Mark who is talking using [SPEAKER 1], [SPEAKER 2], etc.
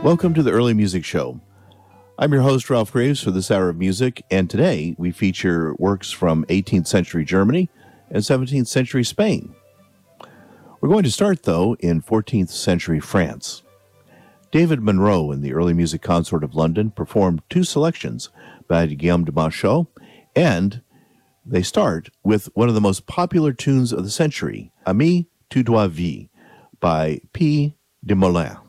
[SPEAKER 1] Welcome to the Early Music Show. I'm your host, Ralph Graves, for this hour of music, and today we feature works from 18th century Germany and 17th century Spain. We're going to start, though, in 14th century France. David Monroe and the Early Music Consort of London performed two selections by Guillaume de Machaut, and they start with one of the most popular tunes of the century, Ami, tu dois vivre, by P. de Molin.